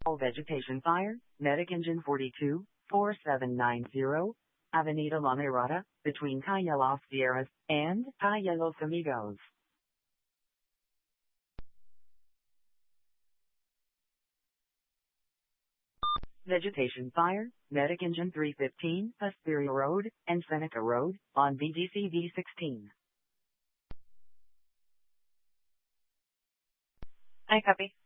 All vegetation fire, medic engine 42, 4790, Avenida La Mirada, between Calle Las Sierras and Calle Los Amigos. Vegetation fire, medic engine 315, Hesperia Road and Seneca Road, on BDC V16. I copy.